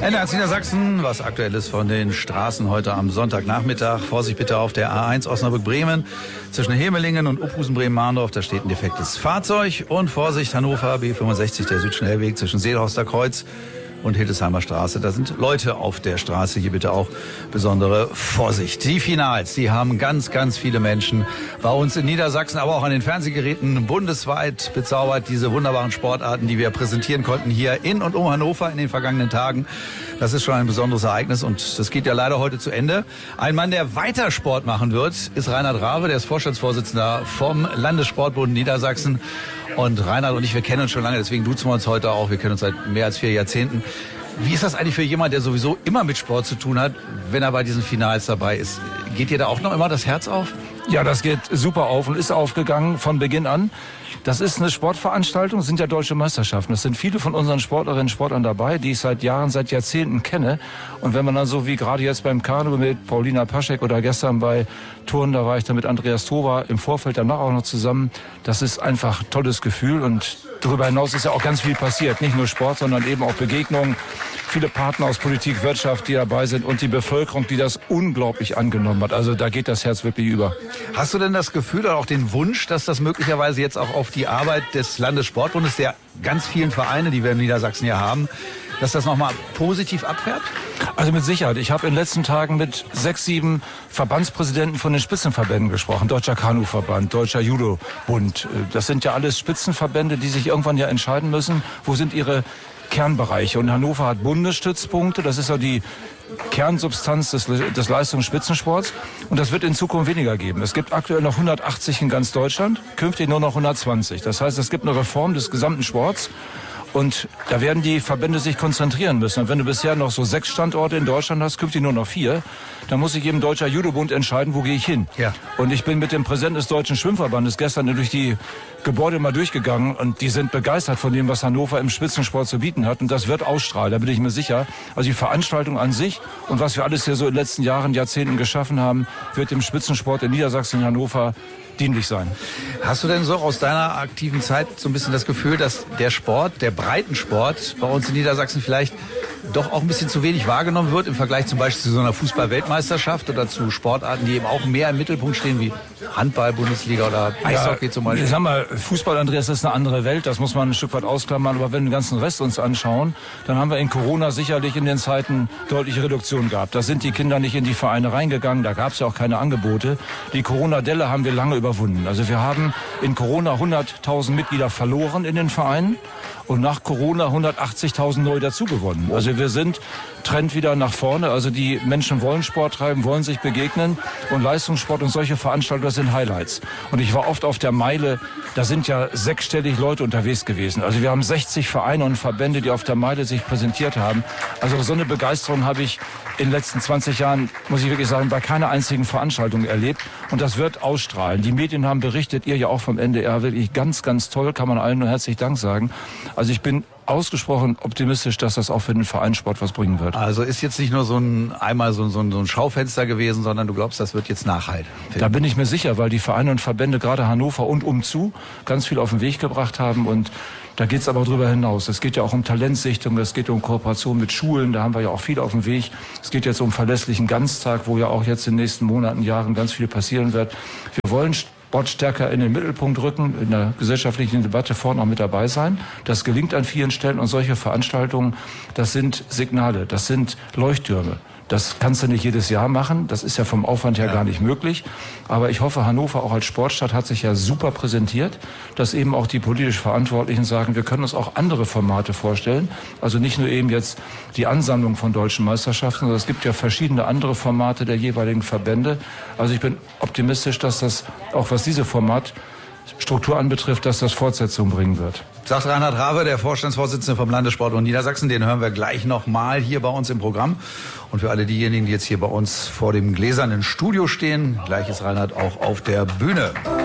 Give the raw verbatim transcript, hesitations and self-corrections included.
N D R Niedersachsen, was aktuell ist von den Straßen heute am Sonntagnachmittag. Vorsicht bitte auf der A eins Osnabrück-Bremen zwischen Hemelingen und Uphusen-Bremen-Mahndorf. Da steht ein defektes Fahrzeug. Und Vorsicht Hannover, B fünfundsechzig, der Südschnellweg zwischen Seelhorster Kreuz und Hildesheimer Straße. Da sind Leute auf der Straße. Hier bitte auch besondere Vorsicht. Die Finals, die haben ganz, ganz viele Menschen bei uns in Niedersachsen, aber auch an den Fernsehgeräten bundesweit bezaubert. Diese wunderbaren Sportarten, die wir präsentieren konnten hier in und um Hannover in den vergangenen Tagen. Das ist schon ein besonderes Ereignis und das geht ja leider heute zu Ende. Ein Mann, der weiter Sport machen wird, ist Reinhard Rave. Der ist Vorstandsvorsitzender vom Landessportbund Niedersachsen. Und Reinhard und ich, wir kennen uns schon lange, deswegen duzen wir uns heute auch. Wir kennen uns seit mehr als vier Jahrzehnten. Wie ist das eigentlich für jemanden, der sowieso immer mit Sport zu tun hat, wenn er bei diesen Finals dabei ist? Geht dir da auch noch immer das Herz auf? Ja, das geht super auf und ist aufgegangen von Beginn an. Das ist eine Sportveranstaltung, das sind ja deutsche Meisterschaften. Es sind viele von unseren Sportlerinnen und Sportlern dabei, die ich seit Jahren, seit Jahrzehnten kenne. Und wenn man dann so wie gerade jetzt beim Kanu mit Paulina Paschek oder gestern bei Turnen, da war ich dann mit Andreas Tova im Vorfeld danach auch noch zusammen. Das ist einfach ein tolles Gefühl und darüber hinaus ist ja auch ganz viel passiert. Nicht nur Sport, sondern eben auch Begegnungen. Viele Partner aus Politik, Wirtschaft, die dabei sind und die Bevölkerung, die das unglaublich angenommen hat. Also da geht das Herz wirklich über. Hast du denn das Gefühl oder auch den Wunsch, dass das möglicherweise jetzt auch auf die Arbeit des Landessportbundes, der ganz vielen Vereine, die wir in Niedersachsen hier haben, dass das nochmal positiv abfährt? Also mit Sicherheit. Ich habe in den letzten Tagen mit sechs, sieben Verbandspräsidenten von den Spitzenverbänden gesprochen. Deutscher Kanuverband, Deutscher Judobund. Das sind ja alles Spitzenverbände, die sich irgendwann ja entscheiden müssen, wo sind ihre Kernbereiche. Und Hannover hat Bundesstützpunkte. Das ist ja die Kernsubstanz des, des Leistungsspitzensports. Und das wird in Zukunft weniger geben. Es gibt aktuell noch hundertachtzig in ganz Deutschland, künftig nur noch hundertzwanzig. Das heißt, es gibt eine Reform des gesamten Sports. Und da werden die Verbände sich konzentrieren müssen. Und wenn du bisher noch so sechs Standorte in Deutschland hast, künftig nur noch vier, dann muss sich eben Deutscher Judobund entscheiden, wo gehe ich hin. Ja. Und ich bin mit dem Präsidenten des Deutschen Schwimmverbandes gestern durch die Gebäude mal durchgegangen und die sind begeistert von dem, was Hannover im Spitzensport zu bieten hat. Und das wird ausstrahlen, da bin ich mir sicher. Also die Veranstaltung an sich und was wir alles hier so in den letzten Jahren, Jahrzehnten geschaffen haben, wird dem Spitzensport in Niedersachsen, in Hannover dienlich sein. Hast du denn so aus deiner aktiven Zeit so ein bisschen das Gefühl, dass der Sport, der Breitensport bei uns in Niedersachsen vielleicht doch auch ein bisschen zu wenig wahrgenommen wird im Vergleich zum Beispiel zu so einer Fußball-Weltmeisterschaft oder zu Sportarten, die eben auch mehr im Mittelpunkt stehen, wie Handball, Bundesliga oder Eishockey ja, zum Beispiel? Sag mal, Fußball, Andreas, das ist eine andere Welt, das muss man ein Stück weit ausklammern, aber wenn wir den ganzen Rest uns anschauen, dann haben wir in Corona sicherlich in den Zeiten deutliche Reduktion gehabt. Da sind die Kinder nicht in die Vereine reingegangen, da gab es ja auch keine Angebote. Die Corona-Delle haben wir lange überwunden. Also wir haben in Corona hunderttausend Mitglieder verloren in den Vereinen. Und nach Corona hundertachtzigtausend neu dazugewonnen. Also wir sind Trend wieder nach vorne. Also die Menschen wollen Sport treiben, wollen sich begegnen. Und Leistungssport und solche Veranstaltungen, das sind Highlights. Und ich war oft auf der Meile, da sind ja sechsstellig Leute unterwegs gewesen. Also wir haben sechzig Vereine und Verbände, die auf der Meile sich präsentiert haben. Also so eine Begeisterung habe ich in den letzten zwanzig Jahren, muss ich wirklich sagen, bei keiner einzigen Veranstaltung erlebt. Und das wird ausstrahlen. Die Medien haben berichtet, ihr ja auch vom N D R, wirklich ganz, ganz toll, kann man allen nur herzlich Dank sagen. Also ich bin ausgesprochen optimistisch, dass das auch für den Vereinssport was bringen wird. Also ist jetzt nicht nur so ein einmal so, so, ein, so ein Schaufenster gewesen, sondern du glaubst, das wird jetzt nachhalten. Da bin ich mir sicher, weil die Vereine und Verbände, gerade Hannover und umzu, ganz viel auf den Weg gebracht haben und da geht es aber darüber hinaus. Es geht ja auch um Talentsichtung, es geht um Kooperation mit Schulen, da haben wir ja auch viel auf dem Weg. Es geht jetzt um verlässlichen Ganztag, wo ja auch jetzt in den nächsten Monaten, Jahren ganz viel passieren wird. Wir wollen Sport stärker in den Mittelpunkt rücken, in der gesellschaftlichen Debatte vorne auch mit dabei sein. Das gelingt an vielen Stellen und solche Veranstaltungen, das sind Signale, das sind Leuchttürme. Das kannst du nicht jedes Jahr machen, das ist ja vom Aufwand her ja. gar nicht möglich. Aber ich hoffe, Hannover auch als Sportstadt hat sich ja super präsentiert, dass eben auch die politisch Verantwortlichen sagen, wir können uns auch andere Formate vorstellen. Also nicht nur eben jetzt die Ansammlung von deutschen Meisterschaften, sondern es gibt ja verschiedene andere Formate der jeweiligen Verbände. Also ich bin optimistisch, dass das, auch was diese Formatstruktur anbetrifft, dass das Fortsetzung bringen wird. Sagt Reinhard Rave, der Vorstandsvorsitzende vom Landessportbund Niedersachsen. Den hören wir gleich nochmal hier bei uns im Programm. Und für alle diejenigen, die jetzt hier bei uns vor dem gläsernen Studio stehen, gleich ist Reinhard auch auf der Bühne.